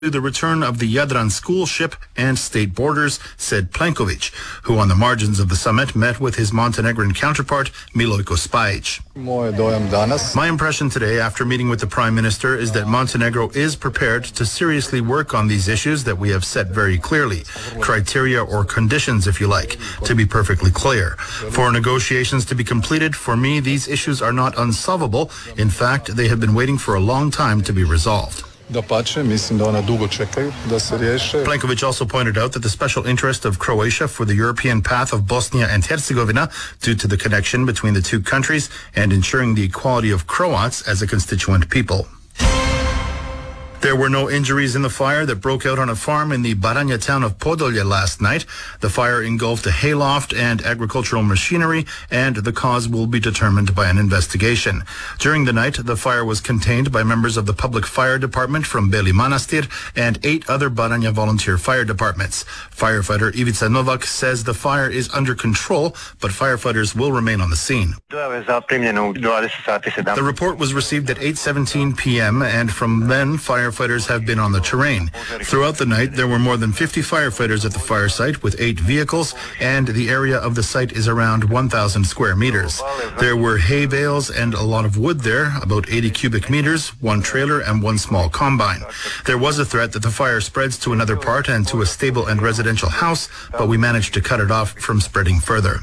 the return of the Jadran school ship and state borders, said Plenković, who on the margins of the summit met with his Montenegrin counterpart, Milojko Spajić. My impression today after meeting with the Prime Minister is that Montenegro is prepared to seriously work on these issues that we have set very clearly, criteria or conditions if you like, to be perfectly clear. For negotiations to be completed, for me, these issues are not unsolvable. In fact, they have been waiting for a long time to be resolved. Plenković also pointed out that the special interest of Croatia for the European path of Bosnia and Herzegovina, due to the connection between the two countries and ensuring the equality of Croats as a constituent people. There were no injuries in the fire that broke out on a farm in the Baranja town of Podolje last night. The fire engulfed a hayloft and agricultural machinery, and the cause will be determined by an investigation. During the night, the fire was contained by members of the public fire department from Beli Manastir and 8 other Baranja volunteer fire departments. Firefighter Ivica Novak says the fire is under control, but firefighters will remain on the scene. The report was received at 8:17 p.m. and from then firefighters have been on the terrain. Throughout the night, there were more than 50 firefighters at the fire site with 8 vehicles, and the area of the site is around 1,000 square meters. There were hay bales and a lot of wood there, about 80 cubic meters, 1 trailer and 1 small combine. There was a threat that the fire spreads to another part and to a stable and residential house, but we managed to cut it off from spreading further.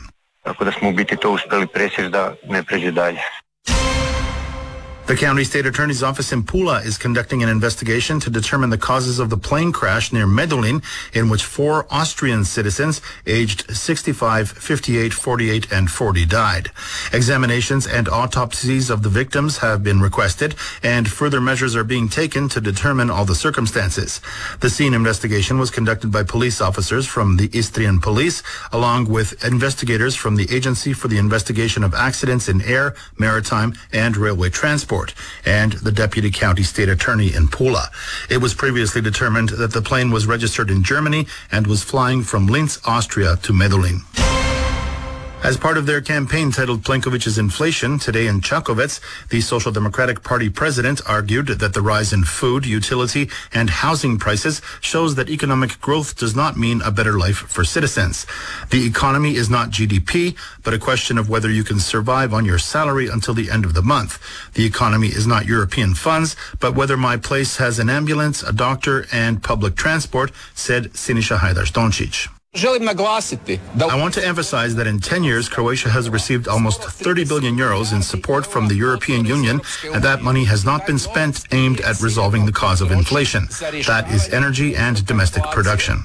The County State Attorney's Office in Pula is conducting an investigation to determine the causes of the plane crash near Medulin, in which 4 Austrian citizens aged 65, 58, 48, and 40 died. Examinations and autopsies of the victims have been requested, and further measures are being taken to determine all the circumstances. The scene investigation was conducted by police officers from the Istrian Police, along with investigators from the Agency for the Investigation of Accidents in Air, Maritime, and Railway Transport, and the Deputy County State Attorney in Pula. It was previously determined that the plane was registered in Germany and was flying from Linz, Austria to Medulin. As part of their campaign titled Plenković's Inflation, today in Čakovec, the Social Democratic Party president argued that the rise in food, utility, and housing prices shows that economic growth does not mean a better life for citizens. The economy is not GDP, but a question of whether you can survive on your salary until the end of the month. The economy is not European funds, but whether my place has an ambulance, a doctor, and public transport, said Siniša Hajdaš-Dončić. I want to emphasize that in 10 years, Croatia has received almost 30 billion euros in support from the European Union, and that money has not been spent aimed at resolving the cause of inflation. That is energy and domestic production.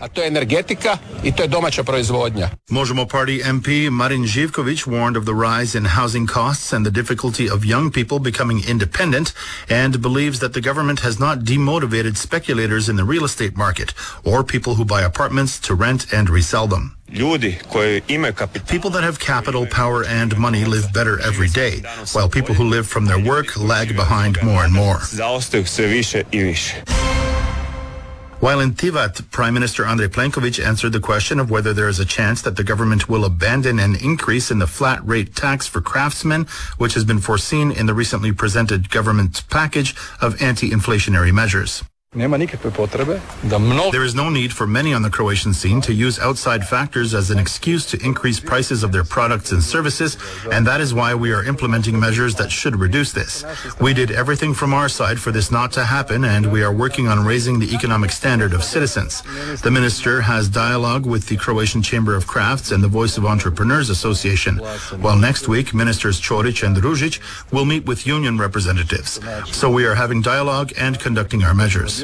Možemo Party MP Marin Živković warned of the rise in housing costs and the difficulty of young people becoming independent, and believes that the government has not demotivated speculators in the real estate market or people who buy apartments to rent and resell them. People that have capital, power, and money live better every day, while people who live from their work lag behind more and more. While in Tivat, Prime Minister Andrej Plenković answered the question of whether there is a chance that the government will abandon an increase in the flat rate tax for craftsmen, which has been foreseen in the recently presented government package of anti-inflationary measures. There is no need for many on the Croatian scene to use outside factors as an excuse to increase prices of their products and services, and that is why we are implementing measures that should reduce this. We did everything from our side for this not to happen, and we are working on raising the economic standard of citizens. The minister has dialogue with the Croatian Chamber of Crafts and the Voice of Entrepreneurs Association, while next week Ministers Čorić and Ružić will meet with union representatives. So we are having dialogue and conducting our measures.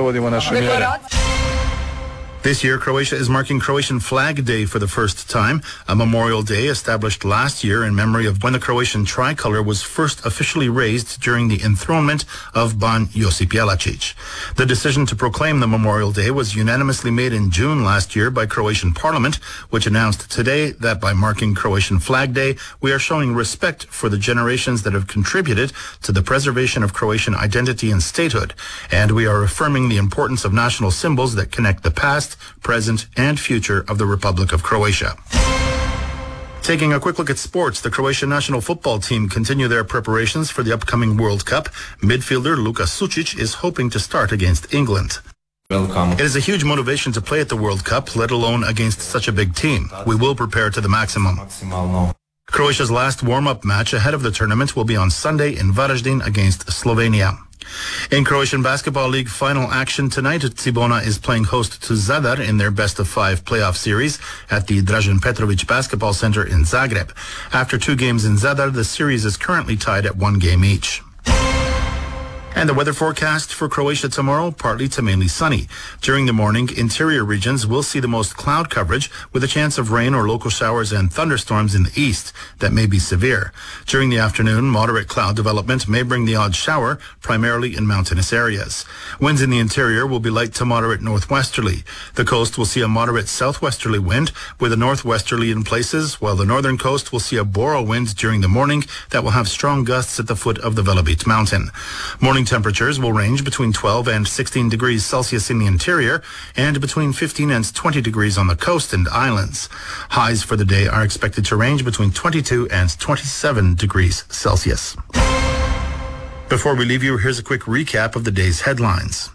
This year, Croatia is marking Croatian Flag Day for the first time, a memorial day established last year in memory of when the Croatian tricolor was first officially raised during the enthronement of Ban Josip Jelačić. The decision to proclaim the Memorial Day was unanimously made in June last year by Croatian Parliament, which announced today that by marking Croatian Flag Day, we are showing respect for the generations that have contributed to the preservation of Croatian identity and statehood, and we are affirming the importance of national symbols that connect the past, present, and future of the Republic of Croatia. Taking a quick look at sports, the Croatian national football team continue their preparations for the upcoming World Cup. Midfielder Luka Sučić is hoping to start against England. Welcome. It is a huge motivation to play at the World Cup, let alone against such a big team. We will prepare to the maximum. Croatia's last warm-up match ahead of the tournament will be on Sunday in Varaždin against Slovenia. In Croatian Basketball League final action tonight, Cibona is playing host to Zadar in their best-of-5 playoff series at the Dražen Petrović Basketball Center in Zagreb. After 2 games in Zadar, the series is currently tied at 1 game each. And the weather forecast for Croatia tomorrow, partly to mainly sunny. During the morning, interior regions will see the most cloud coverage with a chance of rain or local showers and thunderstorms in the east that may be severe. During the afternoon, moderate cloud development may bring the odd shower, primarily in mountainous areas. Winds in the interior will be light to moderate northwesterly. The coast will see a moderate southwesterly wind with a northwesterly in places, while the northern coast will see a Bora wind during the morning that will have strong gusts at the foot of the Velebit mountain. Morning temperatures will range between 12 and 16 degrees Celsius in the interior and between 15 and 20 degrees on the coast and islands. Highs for the day are expected to range between 22 and 27 degrees Celsius. Before we leave you, here's a quick recap of the day's headlines.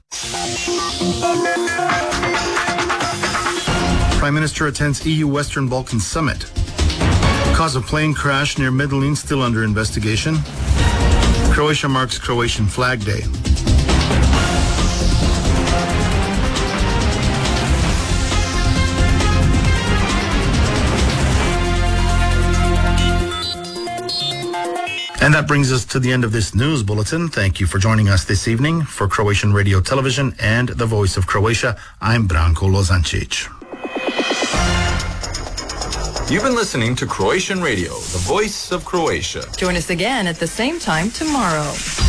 Prime Minister attends EU Western Balkans Summit. Cause of plane crash near Medellin still under investigation. Croatia marks Croatian Flag Day. And that brings us to the end of this news bulletin. Thank you for joining us this evening. For Croatian Radio Television and the Voice of Croatia, I'm Branko Lozancic. You've been listening to Croatian Radio, the Voice of Croatia. Join us again at the same time tomorrow.